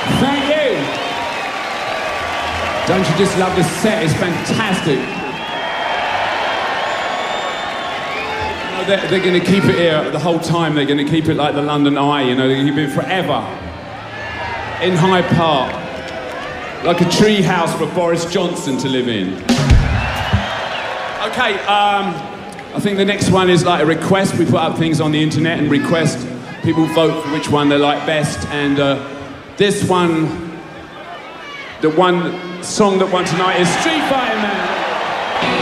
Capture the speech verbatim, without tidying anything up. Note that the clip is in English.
Thank you. Don't you just love the set? It's fantastic. You know, they're, they're going to keep it here the whole time. They're going to keep it like the London Eye, you know, they're going to keep it forever. In Hyde Park. Like a tree house for Boris Johnson to live in. Okay, um, I think the next one is like a request. We put up things on the internet and request people vote for which one they like best. And uh, this one, the one song that won tonight is Street Fighter Man.